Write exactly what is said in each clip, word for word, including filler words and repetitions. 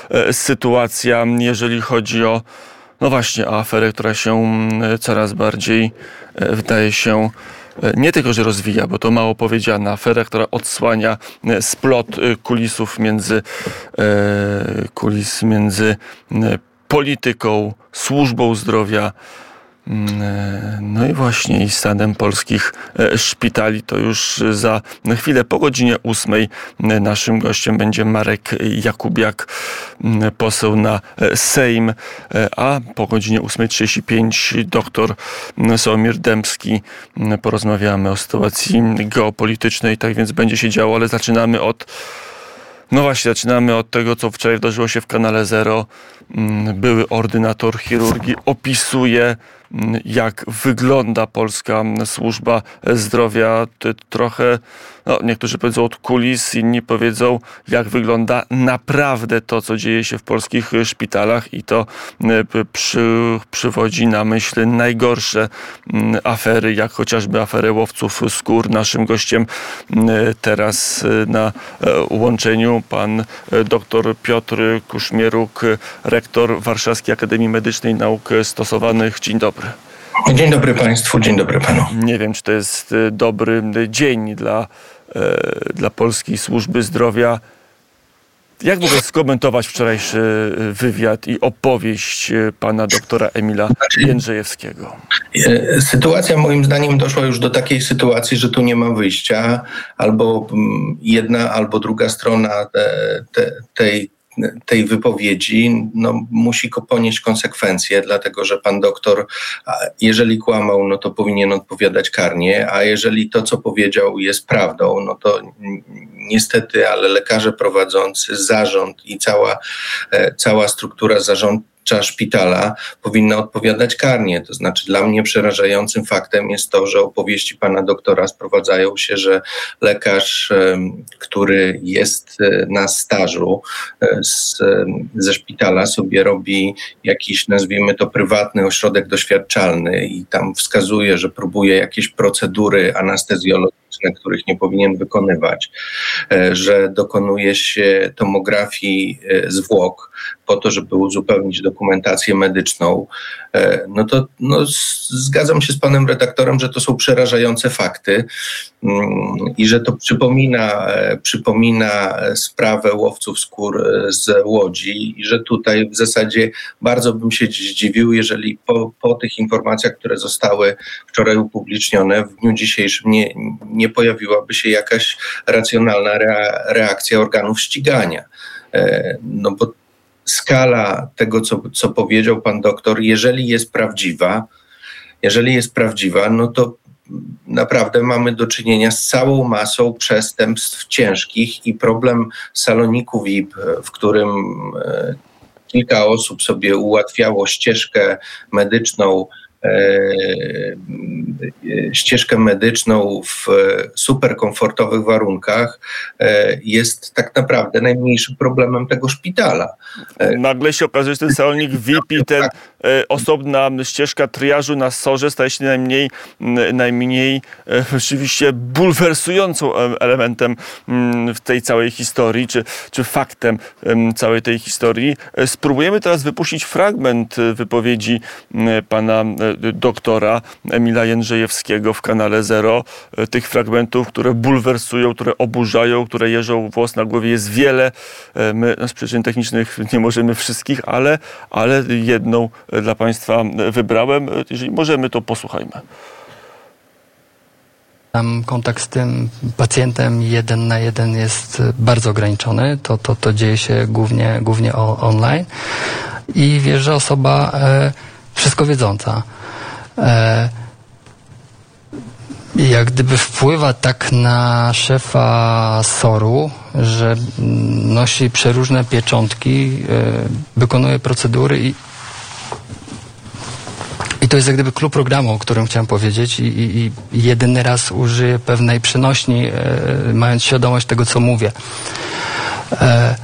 sytuacja, jeżeli chodzi o, no właśnie, o aferę, która się coraz bardziej, wydaje się, nie tylko, że rozwija, bo to mało powiedziane, afera, która odsłania splot kulisów między, kulis między polityką, służbą zdrowia, no i właśnie i stanem polskich szpitali. To już za chwilę po godzinie ósmej naszym gościem będzie Marek Jakubiak, poseł na Sejm, a po godzinie ósmej trzydzieści pięć doktor Sławomir Dębski. Porozmawiamy o sytuacji geopolitycznej, tak więc będzie się działo, ale zaczynamy od No właśnie, zaczynamy od tego, co wczoraj wydarzyło się w Kanale Zero. Były ordynator chirurgii opisuje, jak wygląda polska służba zdrowia. Trochę, no, niektórzy powiedzą od kulis, inni powiedzą, jak wygląda naprawdę to, co dzieje się w polskich szpitalach, i to przy, przywodzi na myśl najgorsze afery, jak chociażby aferę łowców skór. Naszym gościem teraz na łączeniu pan dr Piotr Kuszmieruk, rektor Warszawskiej Akademii Medycznej Nauk Stosowanych. Dzień dobry. Dzień dobry Państwu, dzień dobry Panu. Nie wiem, czy to jest dobry dzień dla, dla polskiej służby zdrowia. Jak w ogóle skomentować wczorajszy wywiad i opowieść pana doktora Emila Jędrzejewskiego? Sytuacja moim zdaniem doszła już do takiej sytuacji, że tu nie ma wyjścia. Albo jedna, albo druga strona te, te, tej tej wypowiedzi no, musi ponieść konsekwencje, dlatego że pan doktor, jeżeli kłamał, no to powinien odpowiadać karnie, a jeżeli to, co powiedział, jest prawdą, no to niestety, ale lekarze prowadzący, zarząd i cała, cała struktura zarządu szpitala powinna odpowiadać karnie. To znaczy dla mnie przerażającym faktem jest to, że opowieści pana doktora sprowadzają się, że lekarz, który jest na stażu z, ze szpitala, sobie robi jakiś, nazwijmy to, prywatny ośrodek doświadczalny i tam wskazuje, że próbuje jakieś procedury anestezjologiczne, których nie powinien wykonywać, że dokonuje się tomografii zwłok po to, żeby uzupełnić dokumentację medyczną, no to no, zgadzam się z panem redaktorem, że to są przerażające fakty i że to przypomina, przypomina sprawę łowców skór z Łodzi i że tutaj w zasadzie bardzo bym się zdziwił, jeżeli po, po tych informacjach, które zostały wczoraj upublicznione, w dniu dzisiejszym nie, nie pojawiłaby się jakaś racjonalna rea, reakcja organów ścigania. No bo skala tego, co, co powiedział pan doktor, jeżeli jest prawdziwa, jeżeli jest prawdziwa, no to naprawdę mamy do czynienia z całą masą przestępstw ciężkich i problem saloniku V I P, w którym e, kilka osób sobie ułatwiało ścieżkę medyczną, E, ścieżkę medyczną w super komfortowych warunkach, e, jest tak naprawdę najmniejszym problemem tego szpitala. E, Nagle się okazuje, że ten salonik V I P i ten e, osobna ścieżka triażu na sorze staje się najmniej, najmniej e, rzeczywiście bulwersującą elementem m, w tej całej historii, czy, czy faktem m, całej tej historii. E, spróbujemy teraz wypuścić fragment wypowiedzi m, pana doktora Emila Jędrzejewskiego w Kanale Zero. Tych fragmentów, które bulwersują, które oburzają, które jeżą włos na głowie, jest wiele. My z przyczyn technicznych nie możemy wszystkich, ale, ale jedną dla Państwa wybrałem. Jeżeli możemy, to posłuchajmy. Tam kontakt z tym pacjentem jeden na jeden jest bardzo ograniczony. To, to, to dzieje się głównie, głównie o, online. I wiesz, że osoba e, wszystko wiedząca. E, jak gdyby wpływa tak na szefa soru, że nosi przeróżne pieczątki, e, wykonuje procedury i, i to jest jak gdyby klucz programu, o którym chciałem powiedzieć i, i, i jedyny raz użyję pewnej przenośni, e, mając świadomość tego, co mówię. E,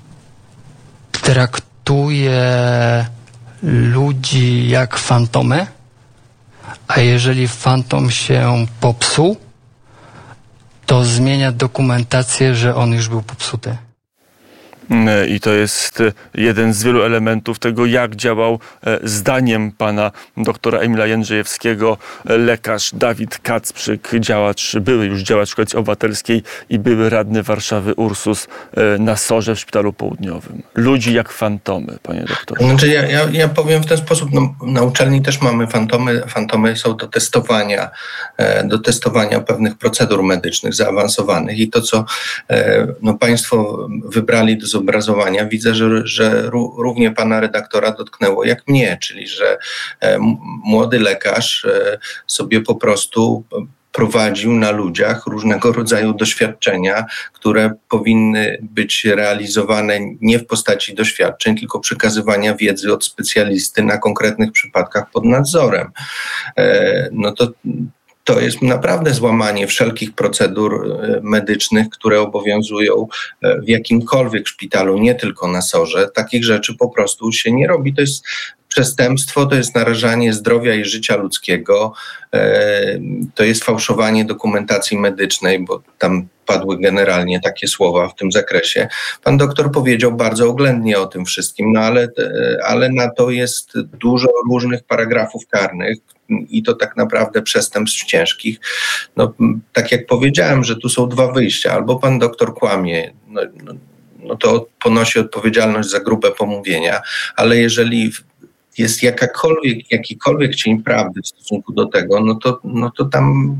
traktuje ludzi jak fantomy, a jeżeli fantom się popsuł, to zmienia dokumentację, że on już był popsuty. I to jest jeden z wielu elementów tego, jak działał zdaniem pana doktora Emila Jędrzejewskiego lekarz Dawid Kacprzyk, działacz, były już działacz Koalicji Obywatelskiej i były radny Warszawy Ursus na SOR-ze w Szpitalu Południowym. Ludzi jak fantomy, panie doktorze. Znaczy ja, ja, ja powiem w ten sposób, no, na uczelni też mamy fantomy. Fantomy są do testowania, do testowania pewnych procedur medycznych zaawansowanych i to, co no, państwo wybrali do zobrazowania, widzę, że, że równie pana redaktora dotknęło jak mnie, czyli że młody lekarz sobie po prostu prowadził na ludziach różnego rodzaju doświadczenia, które powinny być realizowane nie w postaci doświadczeń, tylko przekazywania wiedzy od specjalisty na konkretnych przypadkach pod nadzorem. No to To jest naprawdę złamanie wszelkich procedur medycznych, które obowiązują w jakimkolwiek szpitalu, nie tylko na SOR-ze. Takich rzeczy po prostu się nie robi. To jest przestępstwo, to jest narażanie zdrowia i życia ludzkiego, to jest fałszowanie dokumentacji medycznej, bo tam padły generalnie takie słowa w tym zakresie. Pan doktor powiedział bardzo oględnie o tym wszystkim, no ale, ale na to jest dużo różnych paragrafów karnych i to tak naprawdę przestępstw ciężkich. No, tak jak powiedziałem, że tu są dwa wyjścia. Albo pan doktor kłamie, no, no, no to ponosi odpowiedzialność za grube pomówienia, ale jeżeli jest jakakolwiek, jakikolwiek cień prawdy w stosunku do tego, no to, no to tam...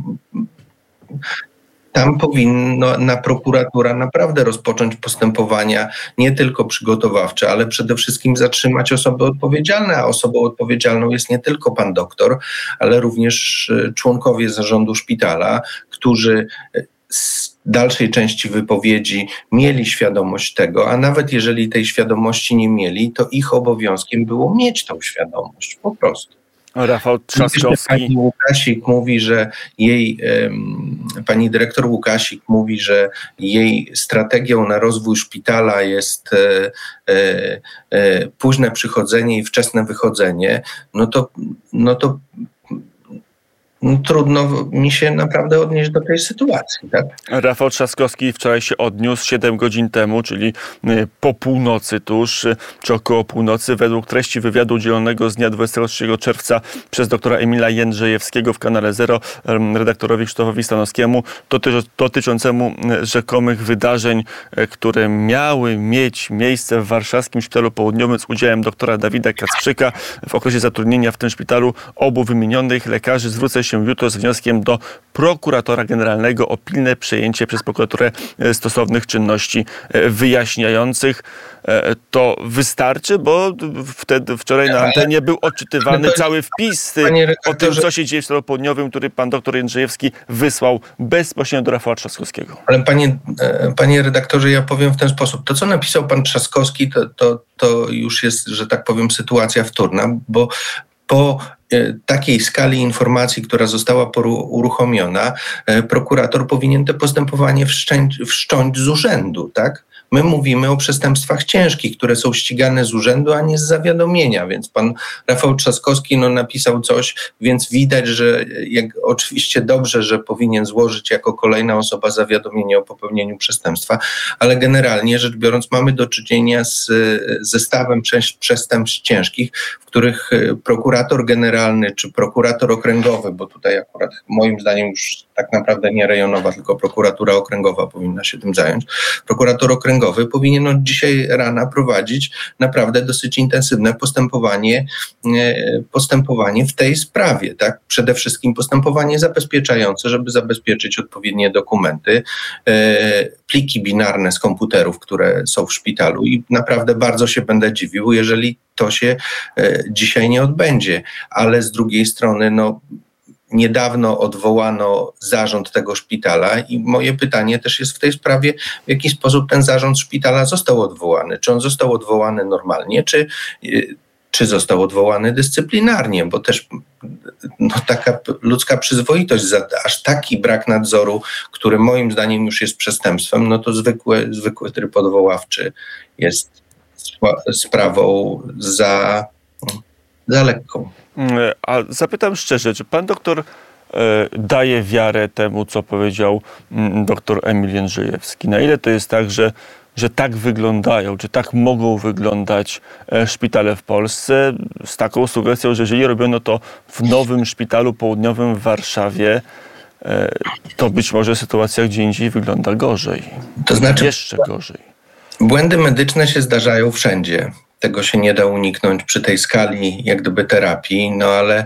Tam powinna prokuratura naprawdę rozpocząć postępowania nie tylko przygotowawcze, ale przede wszystkim zatrzymać osoby odpowiedzialne, a osobą odpowiedzialną jest nie tylko pan doktor, ale również członkowie zarządu szpitala, którzy z dalszej części wypowiedzi mieli świadomość tego, a nawet jeżeli tej świadomości nie mieli, to ich obowiązkiem było mieć tą świadomość, po prostu. Rafał Trzaskowski. Pani Łukasik mówi, że jej, pani dyrektor Łukasik mówi, że jej strategią na rozwój szpitala jest e, e, e, późne przychodzenie i wczesne wychodzenie, no to, no to no trudno mi się naprawdę odnieść do tej sytuacji, tak? Rafał Trzaskowski wczoraj się odniósł siedem godzin temu, czyli po północy tuż, czy około północy, według treści wywiadu udzielonego z dnia dwudziestego trzeciego czerwca przez doktora Emila Jędrzejewskiego w kanale Zero redaktorowi Krzysztofowi Stanowskiemu, dotyczącemu rzekomych wydarzeń, które miały mieć miejsce w warszawskim Szpitalu Południowym z udziałem doktora Dawida Kacprzyka w okresie zatrudnienia w tym szpitalu obu wymienionych lekarzy. Zwrócę się jutro z wnioskiem do prokuratora generalnego o pilne przejęcie przez prokuraturę stosownych czynności wyjaśniających. To wystarczy, bo wtedy wczoraj na antenie był odczytywany cały wpis o tym, co się dzieje w Szpitalu Południowym, który pan doktor Jędrzejewski wysłał bezpośrednio do Rafała Trzaskowskiego. Ale panie, panie redaktorze, ja powiem w ten sposób. To, co napisał pan Trzaskowski, to, to, to już jest, że tak powiem, sytuacja wtórna, bo po takiej skali informacji, która została uruchomiona, prokurator powinien to postępowanie wszcząć, wszcząć z urzędu, tak? My mówimy o przestępstwach ciężkich, które są ścigane z urzędu, a nie z zawiadomienia, więc pan Rafał Trzaskowski no, napisał coś, więc widać, że jak, oczywiście dobrze, że powinien złożyć jako kolejna osoba zawiadomienie o popełnieniu przestępstwa, ale generalnie rzecz biorąc mamy do czynienia z zestawem przestępstw ciężkich, w których prokurator generalny czy prokurator okręgowy, bo tutaj akurat moim zdaniem już tak naprawdę nie rejonowa, tylko prokuratura okręgowa powinna się tym zająć. Prokurator okręgowy powinien od dzisiaj rana prowadzić naprawdę dosyć intensywne postępowanie, postępowanie w tej sprawie, tak? Przede wszystkim postępowanie zabezpieczające, żeby zabezpieczyć odpowiednie dokumenty, pliki binarne z komputerów, które są w szpitalu i naprawdę bardzo się będę dziwił, jeżeli to się dzisiaj nie odbędzie. Ale z drugiej strony, no niedawno odwołano zarząd tego szpitala i moje pytanie też jest w tej sprawie, w jaki sposób ten zarząd szpitala został odwołany. Czy on został odwołany normalnie, czy, czy został odwołany dyscyplinarnie, bo też no, taka ludzka przyzwoitość, za aż taki brak nadzoru, który moim zdaniem już jest przestępstwem, no to zwykły, zwykły tryb odwoławczy jest sprawą za, za lekką. A zapytam szczerze, czy pan doktor e, daje wiarę temu, co powiedział m, doktor Emil Jędrzejewski? Na ile to jest tak, że że tak wyglądają, czy tak mogą wyglądać szpitale w Polsce, z taką sugestią, że jeżeli robiono to w nowym szpitalu południowym w Warszawie, to być może sytuacja gdzie indziej wygląda gorzej. To znaczy, jeszcze gorzej. Błędy medyczne się zdarzają wszędzie. Tego się nie da uniknąć przy tej skali jak gdyby terapii, no ale,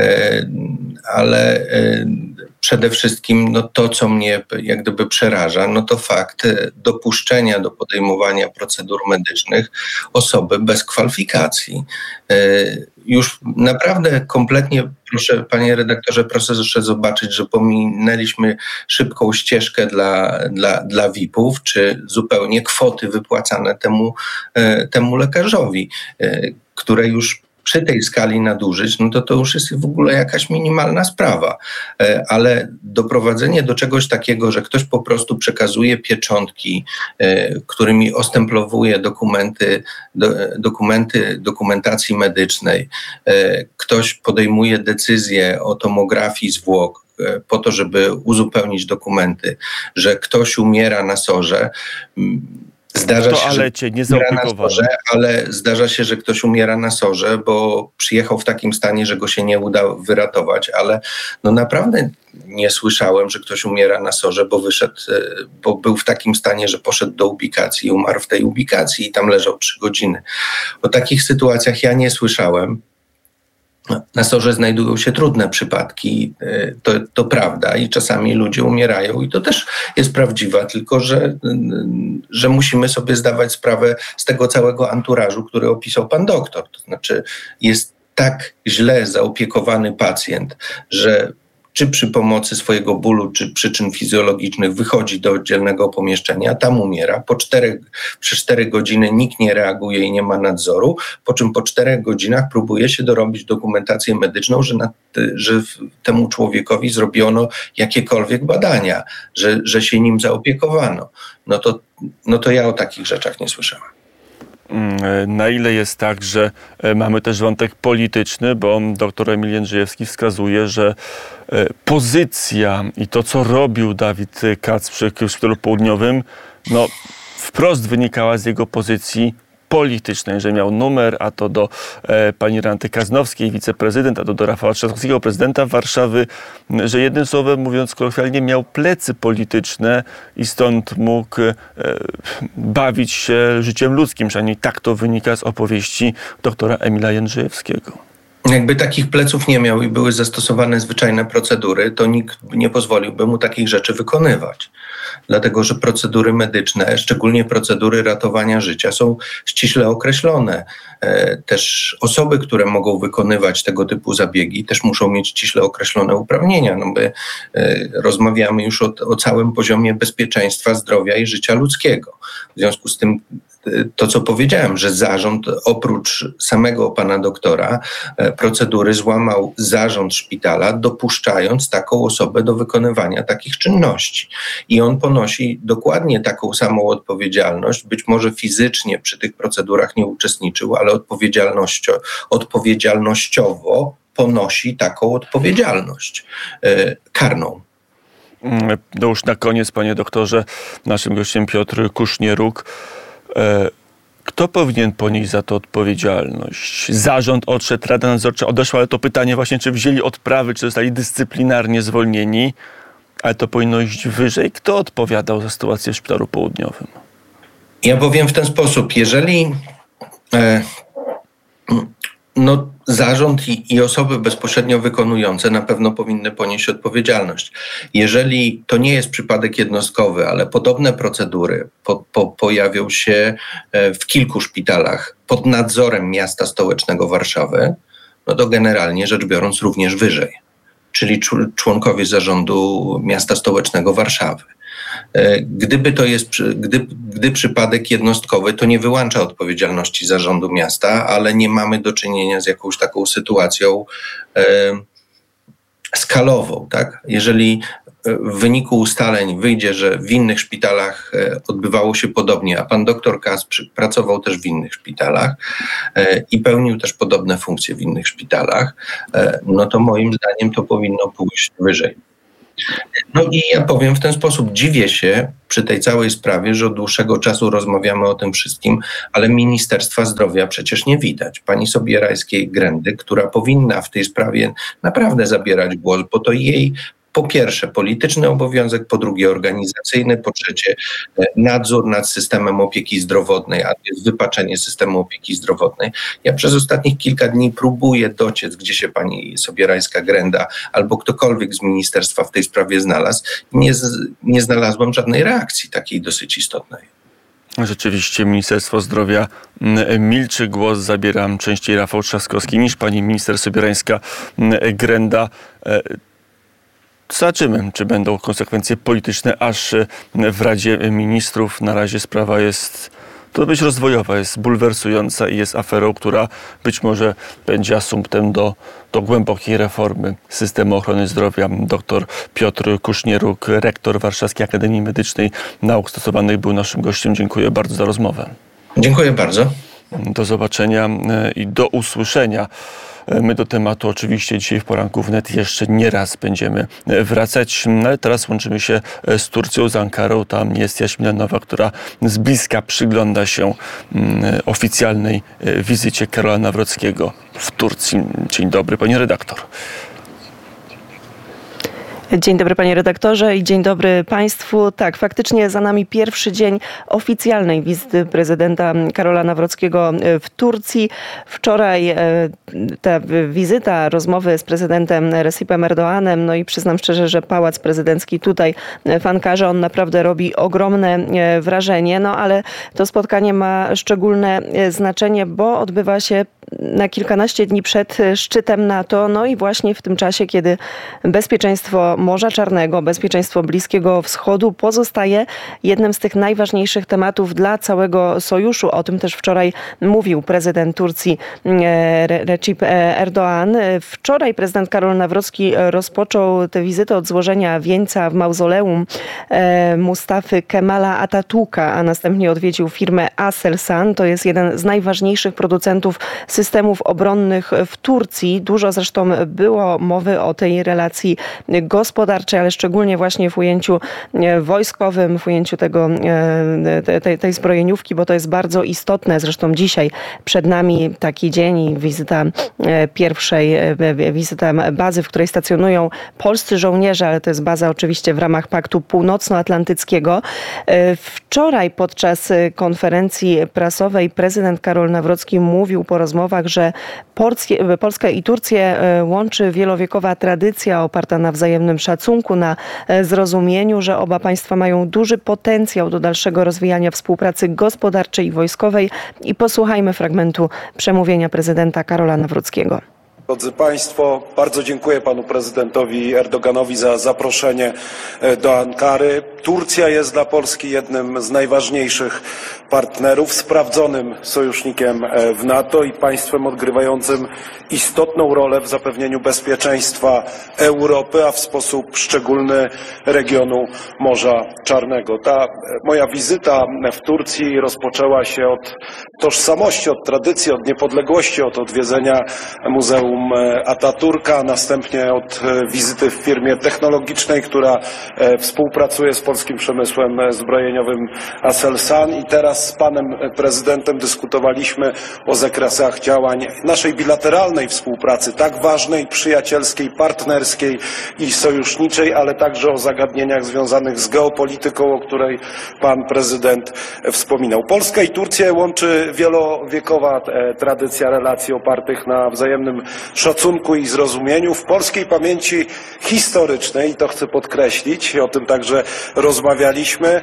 ale przede wszystkim no to, co mnie jak gdyby przeraża, no to fakt dopuszczenia do podejmowania procedur medycznych osoby bez kwalifikacji. Już naprawdę kompletnie, proszę, panie redaktorze, proszę zobaczyć, że pominęliśmy szybką ścieżkę dla, dla, dla V I P-ów, czy zupełnie kwoty wypłacane temu, temu lekarzowi, które już przy tej skali nadużyć, no to to już jest w ogóle jakaś minimalna sprawa. Ale doprowadzenie do czegoś takiego, że ktoś po prostu przekazuje pieczątki, którymi ostemplowuje dokumenty, do, dokumenty dokumentacji medycznej, ktoś podejmuje decyzję o tomografii zwłok po to, żeby uzupełnić dokumenty, że ktoś umiera na sorze. Zdarza w się, toalecie, że nie umiera na zaopiekowany. sorze, ale zdarza się, że ktoś umiera na sorze, bo przyjechał w takim stanie, że go się nie uda wyratować, ale no naprawdę nie słyszałem, że ktoś umiera na sorze, bo wyszedł, bo był w takim stanie, że poszedł do ubikacji i umarł w tej ubikacji i tam leżał trzy godziny. O takich sytuacjach ja nie słyszałem. Na sorze znajdują się trudne przypadki, to, to prawda, i czasami ludzie umierają i to też jest prawdziwe, tylko że, że musimy sobie zdawać sprawę z tego całego anturażu, który opisał pan doktor. To znaczy jest tak źle zaopiekowany pacjent, że czy przy pomocy swojego bólu, czy przyczyn fizjologicznych wychodzi do oddzielnego pomieszczenia, tam umiera. Po czterech, przez cztery godziny nikt nie reaguje i nie ma nadzoru, po czym po czterech godzinach próbuje się dorobić dokumentację medyczną, że, nad, że temu człowiekowi zrobiono jakiekolwiek badania, że, że się nim zaopiekowano. No to, no to ja o takich rzeczach nie słyszałem. Na ile jest tak, że mamy też wątek polityczny, bo dr Emil Jędrzejewski wskazuje, że pozycja i to, co robił Dawid Kacprzyk w Szpitalu Południowym, no wprost wynikała z jego pozycji politycznej, że miał numer, a to do e, pani Renty Kaznowskiej, wiceprezydent, a to do Rafała Trzaskowskiego, prezydenta Warszawy, że jednym słowem mówiąc kolokwialnie miał plecy polityczne i stąd mógł e, bawić się życiem ludzkim, przynajmniej tak to wynika z opowieści doktora Emila Jędrzejewskiego. Jakby takich pleców nie miał i były zastosowane zwyczajne procedury, to nikt nie pozwoliłby mu takich rzeczy wykonywać. Dlatego, że procedury medyczne, szczególnie procedury ratowania życia, są ściśle określone. Też osoby, które mogą wykonywać tego typu zabiegi, też muszą mieć ściśle określone uprawnienia. No my rozmawiamy już o, o całym poziomie bezpieczeństwa, zdrowia i życia ludzkiego. W związku z tym to, co powiedziałem, że zarząd oprócz samego pana doktora procedury złamał zarząd szpitala, dopuszczając taką osobę do wykonywania takich czynności. I on ponosi dokładnie taką samą odpowiedzialność, być może fizycznie przy tych procedurach nie uczestniczył, ale odpowiedzialnościo, odpowiedzialnościowo ponosi taką odpowiedzialność e, karną. No już na koniec, panie doktorze, naszym gościem Piotr Kusznieruk. Kto powinien ponieść za to odpowiedzialność? Zarząd odszedł, Rada Nadzorcza odeszła, ale to pytanie właśnie, czy wzięli odprawy, czy zostali dyscyplinarnie zwolnieni, ale to powinno iść wyżej. Kto odpowiadał za sytuację w Szpitalu Południowym? Ja powiem w ten sposób, jeżeli e, no, zarząd i, i osoby bezpośrednio wykonujące na pewno powinny ponieść odpowiedzialność. Jeżeli to nie jest przypadek jednostkowy, ale podobne procedury po, po, pojawią się w kilku szpitalach pod nadzorem miasta stołecznego Warszawy, no to generalnie rzecz biorąc również wyżej, czyli członkowie zarządu miasta stołecznego Warszawy. Gdyby to jest, gdy, gdy przypadek jednostkowy, to nie wyłącza odpowiedzialności zarządu miasta, ale nie mamy do czynienia z jakąś taką sytuacją e, skalową, tak? Jeżeli w wyniku ustaleń wyjdzie, że w innych szpitalach odbywało się podobnie, a pan doktor Kacprzyk pracował też w innych szpitalach e, i pełnił też podobne funkcje w innych szpitalach, e, no to moim zdaniem to powinno pójść wyżej. No i ja powiem w ten sposób, dziwię się przy tej całej sprawie, że od dłuższego czasu rozmawiamy o tym wszystkim, ale Ministerstwa Zdrowia przecież nie widać. Pani Sobierajskiej-Grendy, która powinna w tej sprawie naprawdę zabierać głos, bo to jej po pierwsze polityczny obowiązek, po drugie organizacyjny, po trzecie nadzór nad systemem opieki zdrowotnej, a to jest wypaczenie systemu opieki zdrowotnej. Ja przez ostatnich kilka dni próbuję dociec, gdzie się pani Sobierajska-Grenda albo ktokolwiek z ministerstwa w tej sprawie znalazł. Nie, nie znalazłem żadnej reakcji takiej dosyć istotnej. Rzeczywiście Ministerstwo Zdrowia milczy, głos zabiera częściej Rafał Trzaskowski niż pani minister Sobierajska-Grenda. Zobaczymy, czy będą konsekwencje polityczne aż w Radzie Ministrów. Na razie sprawa jest, to być rozwojowa, jest bulwersująca i jest aferą, która być może będzie asumptem do, do głębokiej reformy systemu ochrony zdrowia. Doktor Piotr Kusznieruk, rektor Warszawskiej Akademii Medycznej Nauk Stosowanych, był naszym gościem. Dziękuję bardzo za rozmowę. Dziękuję bardzo. Do zobaczenia i do usłyszenia. My do tematu oczywiście dzisiaj w poranku wnet jeszcze nie raz będziemy wracać, ale teraz łączymy się z Turcją, z Ankarą. Tam jest Jaśmina Nowa, która z bliska przygląda się oficjalnej wizycie Karola Nawrockiego w Turcji. Dzień dobry, pani redaktor. Dzień dobry panie redaktorze i dzień dobry państwu. Tak, faktycznie za nami pierwszy dzień oficjalnej wizyty prezydenta Karola Nawrockiego w Turcji. Wczoraj ta wizyta, rozmowy z prezydentem Recepem Erdoğanem, no i przyznam szczerze, że Pałac Prezydencki tutaj w Ankarze, on naprawdę robi ogromne wrażenie, no ale to spotkanie ma szczególne znaczenie, bo odbywa się na kilkanaście dni przed szczytem NATO, no i właśnie w tym czasie, kiedy bezpieczeństwo Morza Czarnego, bezpieczeństwo Bliskiego Wschodu pozostaje jednym z tych najważniejszych tematów dla całego sojuszu. O tym też wczoraj mówił prezydent Turcji Recep Erdoğan. Wczoraj prezydent Karol Nawrocki rozpoczął tę wizytę od złożenia wieńca w mauzoleum Mustafy Kemala Atatürka, a następnie odwiedził firmę Aselsan. To jest jeden z najważniejszych producentów systemów obronnych w Turcji. Dużo zresztą było mowy o tej relacji gospodarczej, ale szczególnie właśnie w ujęciu wojskowym, w ujęciu tego, tej, tej zbrojeniówki, bo to jest bardzo istotne. Zresztą dzisiaj przed nami taki dzień i wizyta pierwszej, wizyta bazy, w której stacjonują polscy żołnierze, ale to jest baza oczywiście w ramach Paktu Północnoatlantyckiego. Wczoraj podczas konferencji prasowej prezydent Karol Nawrocki mówił po rozmowach, że Polskę i Turcję łączy wielowiekowa tradycja oparta na wzajemnym szacunku, na zrozumieniu, że oba państwa mają duży potencjał do dalszego rozwijania współpracy gospodarczej i wojskowej. I posłuchajmy fragmentu przemówienia prezydenta Karola Nawrockiego. Drodzy Państwo, bardzo dziękuję panu prezydentowi Erdoganowi za zaproszenie do Ankary. Turcja jest dla Polski jednym z najważniejszych partnerów, sprawdzonym sojusznikiem w NATO i państwem odgrywającym istotną rolę w zapewnieniu bezpieczeństwa Europy, a w sposób szczególny regionu Morza Czarnego. Ta moja wizyta w Turcji rozpoczęła się od tożsamości, od tradycji, od niepodległości, od odwiedzenia Muzeum Atatürka, a następnie od wizyty w firmie technologicznej, która współpracuje z polskim przemysłem zbrojeniowym Aselsan, i teraz z panem prezydentem dyskutowaliśmy o zakresach działań naszej bilateralnej współpracy, tak ważnej, przyjacielskiej, partnerskiej i sojuszniczej, ale także o zagadnieniach związanych z geopolityką, o której pan prezydent wspominał. Polskę i Turcję łączy wielowiekowa tradycja relacji opartych na wzajemnym szacunku i zrozumieniu. W polskiej pamięci historycznej, i to chcę podkreślić, o tym także rozmawialiśmy,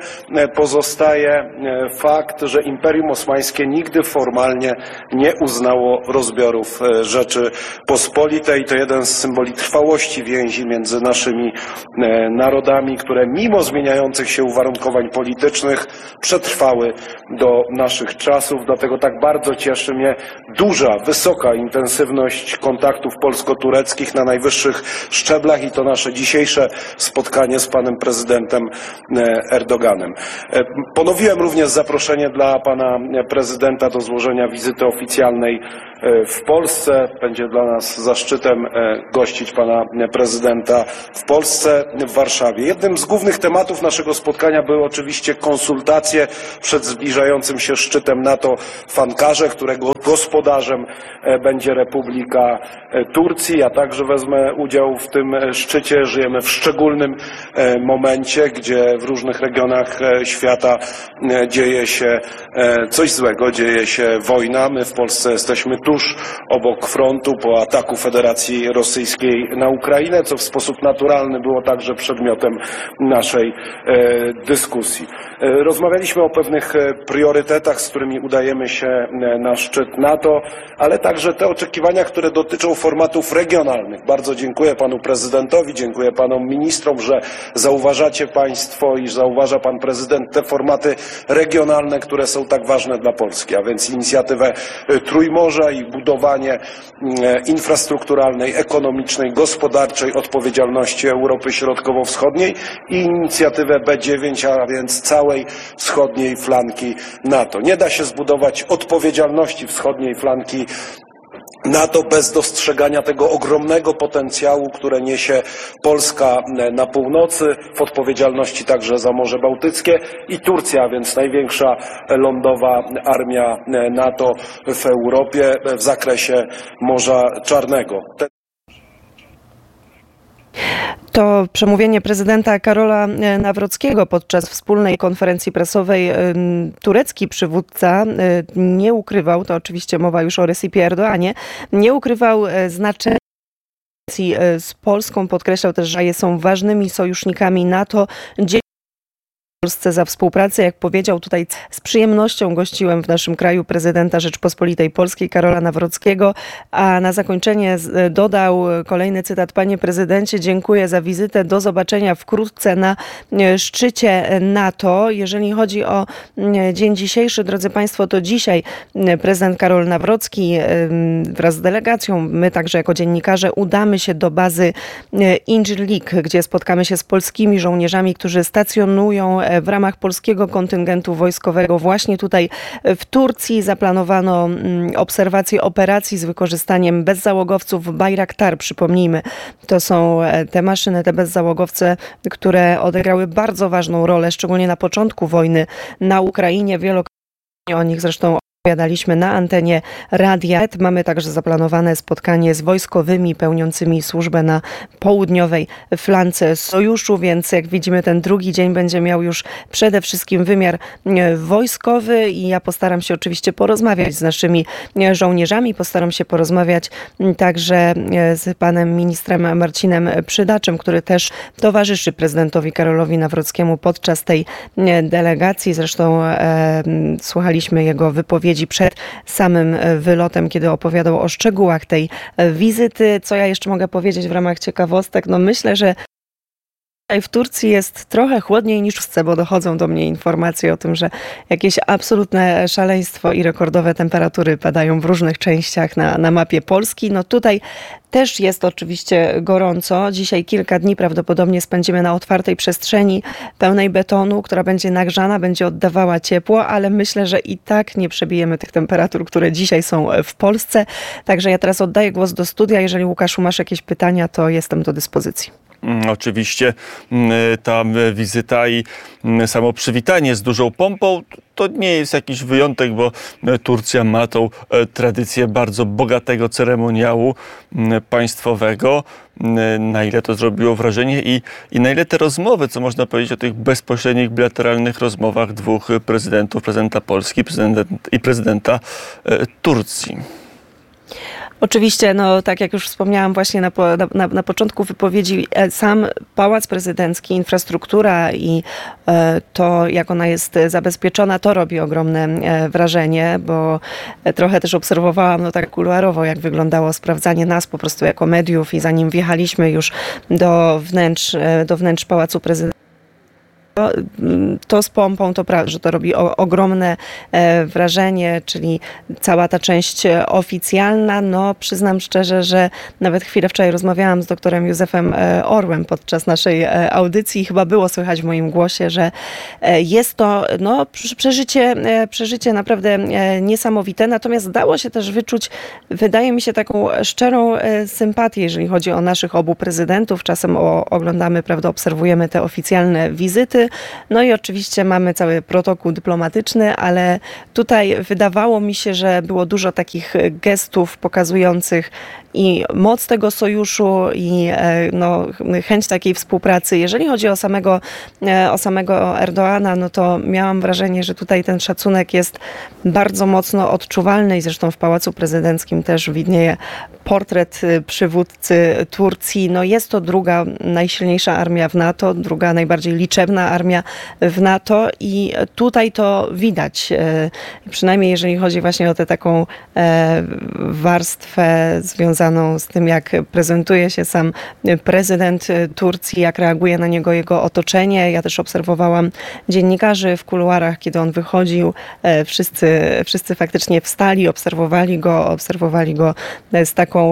pozostaje fakt, że Imperium Osmańskie nigdy formalnie nie uznało rozbiorów Rzeczypospolitej. To jeden z symboli trwałości więzi między naszymi narodami, które mimo zmieniających się uwarunkowań politycznych przetrwały do naszych czasów. Dlatego tak bardzo cieszy mnie duża, wysoka intensywność kontaktów polsko-tureckich na najwyższych szczeblach i to nasze dzisiejsze spotkanie z panem prezydentem Erdoganem. Ponowiłem również zaproszenie dla pana prezydenta do złożenia wizyty oficjalnej w Polsce. Będzie dla nas zaszczytem gościć pana prezydenta w Polsce, w Warszawie. Jednym z głównych tematów naszego spotkania były oczywiście konsultacje przed zbliżającym się szczytem NATO w Ankarze, którego gospodarzem będzie Republika Turcji. Ja także wezmę udział w tym szczycie. Żyjemy w szczególnym momencie, gdzie w różnych regionach świata dzieje się coś złego, dzieje się wojna. My w Polsce jesteśmy tuż obok frontu po ataku Federacji Rosyjskiej na Ukrainę, co w sposób naturalny było także przedmiotem naszej dyskusji. Rozmawialiśmy o pewnych priorytetach, z którymi udajemy się na szczyt NATO, ale także te oczekiwania, które dotyczą formatów regionalnych. Bardzo dziękuję panu prezydentowi, dziękuję panom ministrom, że zauważacie państwo i zauważa pan prezydent te formaty regionalne, które są tak ważne dla Polski, a więc inicjatywę Trójmorza i budowanie infrastrukturalnej, ekonomicznej, gospodarczej odpowiedzialności Europy Środkowo-Wschodniej i inicjatywę B dziewięć, a więc całej wschodniej flanki NATO. Nie da się zbudować odpowiedzialności wschodniej flanki NATO bez dostrzegania tego ogromnego potencjału, które niesie Polska na północy, w odpowiedzialności także za Morze Bałtyckie i Turcja, a więc największa lądowa armia NATO w Europie w zakresie Morza Czarnego. To przemówienie prezydenta Karola Nawrockiego podczas wspólnej konferencji prasowej. Turecki przywódca nie ukrywał, to oczywiście mowa już o Recipie Erdoğanie, nie ukrywał znaczenia z Polską, podkreślał też, że są ważnymi sojusznikami NATO. Polsce za współpracę. Jak powiedział tutaj, z przyjemnością gościłem w naszym kraju prezydenta Rzeczpospolitej Polskiej Karola Nawrockiego, a na zakończenie dodał kolejny cytat: panie prezydencie, dziękuję za wizytę, do zobaczenia wkrótce na szczycie NATO. Jeżeli chodzi o dzień dzisiejszy, drodzy państwo, to dzisiaj prezydent Karol Nawrocki wraz z delegacją, my także jako dziennikarze, udamy się do bazy Incirlik, gdzie spotkamy się z polskimi żołnierzami, którzy stacjonują w ramach polskiego kontyngentu wojskowego właśnie tutaj w Turcji. Zaplanowano obserwację operacji z wykorzystaniem bezzałogowców Bayraktar. Przypomnijmy, to są te maszyny, te bezzałogowce, które odegrały bardzo ważną rolę, szczególnie na początku wojny na Ukrainie. Wielokrotnie o nich zresztą opowiadaliśmy na antenie radia. Mamy także zaplanowane spotkanie z wojskowymi pełniącymi służbę na południowej flance sojuszu, więc jak widzimy, ten drugi dzień będzie miał już przede wszystkim wymiar wojskowy i ja postaram się oczywiście porozmawiać z naszymi żołnierzami, postaram się porozmawiać także z panem ministrem Marcinem Przydaczem, który też towarzyszy prezydentowi Karolowi Nawrockiemu podczas tej delegacji. Zresztą e, słuchaliśmy jego wypowiedzi przed samym wylotem, kiedy opowiadał o szczegółach tej wizyty. Co ja jeszcze mogę powiedzieć w ramach ciekawostek? No myślę, że w Turcji jest trochę chłodniej niż w Polsce, bo dochodzą do mnie informacje o tym, że jakieś absolutne szaleństwo i rekordowe temperatury padają w różnych częściach na, na mapie Polski. No tutaj też jest oczywiście gorąco. Dzisiaj kilka dni prawdopodobnie spędzimy na otwartej przestrzeni pełnej betonu, która będzie nagrzana, będzie oddawała ciepło, ale myślę, że i tak nie przebijemy tych temperatur, które dzisiaj są w Polsce. Także ja teraz oddaję głos do studia. Jeżeli, Łukaszu, masz jakieś pytania, to jestem do dyspozycji. Oczywiście ta wizyta i samo przywitanie z dużą pompą to nie jest jakiś wyjątek, bo Turcja ma tą tradycję bardzo bogatego ceremoniału państwowego. Na ile to zrobiło wrażenie i, i na ile te rozmowy, co można powiedzieć o tych bezpośrednich, bilateralnych rozmowach dwóch prezydentów, prezydenta Polski prezydent, i prezydenta Turcji. Oczywiście, no tak jak już wspomniałam właśnie na, na, na początku wypowiedzi, sam Pałac Prezydencki, infrastruktura i e, to, jak ona jest zabezpieczona, to robi ogromne e, wrażenie, bo trochę też obserwowałam, no tak kuluarowo, jak wyglądało sprawdzanie nas po prostu jako mediów i zanim wjechaliśmy już do wnętrz, e, do wnętrz Pałacu Prezydenckiego, To z pompą, to prawda, że to robi o, ogromne e, wrażenie, czyli cała ta część oficjalna. No, przyznam szczerze, że nawet chwilę wczoraj rozmawiałam z doktorem Józefem e, Orłem podczas naszej e, audycji i chyba było słychać w moim głosie, że e, jest to no, przeżycie, e, przeżycie naprawdę e, niesamowite. Natomiast dało się też wyczuć, wydaje mi się, taką szczerą e, sympatię, jeżeli chodzi o naszych obu prezydentów. Czasem o, oglądamy, prawda, obserwujemy te oficjalne wizyty. No i oczywiście mamy cały protokół dyplomatyczny, ale tutaj wydawało mi się, że było dużo takich gestów pokazujących i moc tego sojuszu i no, chęć takiej współpracy. Jeżeli chodzi o samego, o samego Erdoana, no to miałam wrażenie, że tutaj ten szacunek jest bardzo mocno odczuwalny i zresztą w Pałacu Prezydenckim też widnieje portret przywódcy Turcji. No jest to druga najsilniejsza armia w NATO, druga najbardziej liczebna armia w NATO i tutaj to widać. Przynajmniej jeżeli chodzi właśnie o tę taką warstwę związaną z tym, jak prezentuje się sam prezydent Turcji, jak reaguje na niego jego otoczenie. Ja też obserwowałam dziennikarzy w kuluarach, kiedy on wychodził. Wszyscy, wszyscy faktycznie wstali, obserwowali go, obserwowali go z taką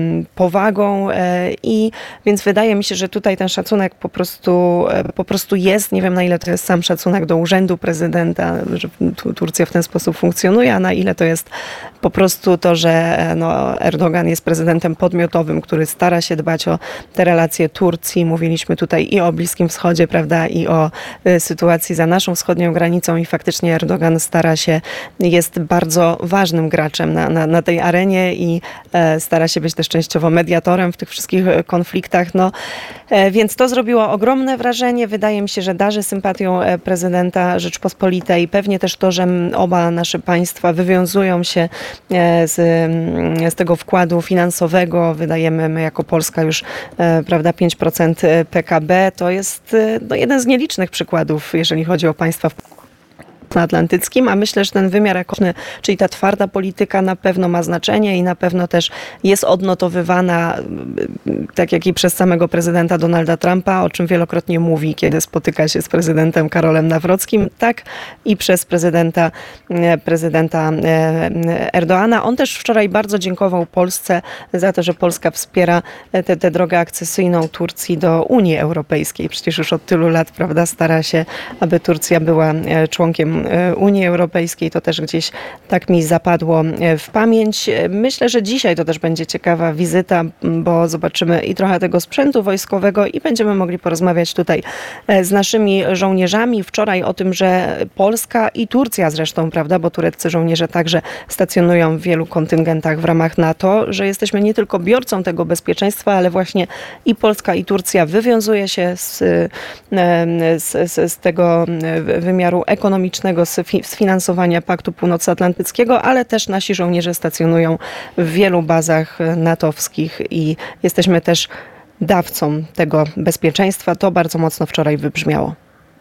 powagą i więc wydaje mi się, że tutaj ten szacunek po prostu, po prostu jest. Nie wiem, na ile to jest sam szacunek do urzędu prezydenta, że Turcja w ten sposób funkcjonuje, a na ile to jest po prostu to, że no, Erdogan jest prezydentem podmiotowym, który stara się dbać o te relacje Turcji. Mówiliśmy tutaj i o Bliskim Wschodzie, prawda, i o y, sytuacji za naszą wschodnią granicą i faktycznie Erdogan stara się, jest bardzo ważnym graczem na, na, na tej arenie i e, stara się być też częściowo mediatorem w tych wszystkich konfliktach. No, e, więc to zrobiło ogromne wrażenie. Wydaje mi się, że darzy sympatią prezydenta Rzeczpospolitej. Pewnie też to, że oba nasze państwa wywiązują się z, z tego wkładu finansowego. Wydajemy my jako Polska już prawda, pięć procent P K B. To jest no, jeden z nielicznych przykładów, jeżeli chodzi o państwa w atlantyckim, a myślę, że ten wymiar ekonomiczny, czyli ta twarda polityka na pewno ma znaczenie i na pewno też jest odnotowywana, tak jak i przez samego prezydenta Donalda Trumpa, o czym wielokrotnie mówi, kiedy spotyka się z prezydentem Karolem Nawrockim, tak i przez prezydenta, prezydenta Erdoana. On też wczoraj bardzo dziękował Polsce za to, że Polska wspiera tę drogę akcesyjną Turcji do Unii Europejskiej. Przecież już od tylu lat, prawda, stara się, aby Turcja była członkiem Unii Europejskiej. To też gdzieś tak mi zapadło w pamięć. Myślę, że dzisiaj to też będzie ciekawa wizyta, bo zobaczymy i trochę tego sprzętu wojskowego i będziemy mogli porozmawiać tutaj z naszymi żołnierzami. Wczoraj o tym, że Polska i Turcja zresztą, prawda, bo tureccy żołnierze także stacjonują w wielu kontyngentach w ramach NATO, że jesteśmy nie tylko biorcą tego bezpieczeństwa, ale właśnie i Polska i Turcja wywiązuje się z, z, z, z tego wymiaru ekonomicznego, z finansowania Paktu Północnoatlantyckiego, ale też nasi żołnierze stacjonują w wielu bazach natowskich i jesteśmy też dawcą tego bezpieczeństwa. To bardzo mocno wczoraj wybrzmiało.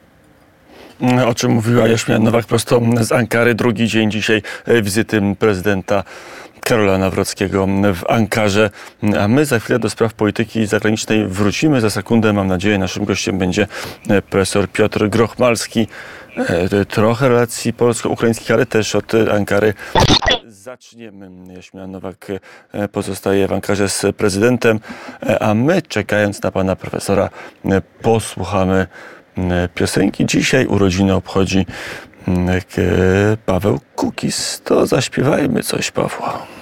O czym mówiła Jaśmina Nowak prosto z Ankary. Drugi dzień dzisiaj wizyty prezydenta Karola Nawrockiego w Ankarze. A my za chwilę do spraw polityki zagranicznej wrócimy. Za sekundę, mam nadzieję, naszym gościem będzie profesor Piotr Grochmalski. Trochę relacji polsko-ukraińskich, ale też od Ankary zaczniemy. Jaśmina Nowak pozostaje w Ankarze z prezydentem, a my, czekając na pana profesora, posłuchamy piosenki. Dzisiaj urodziny obchodzi Paweł Kukiz. To zaśpiewajmy coś, Pawła.